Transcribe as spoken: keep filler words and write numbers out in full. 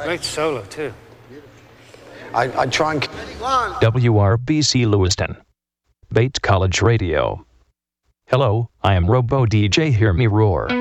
Great solo, too. I, I try and... W R B C Lewiston. Bates College Radio. Hello, I am Robo D J Hear Me Roar.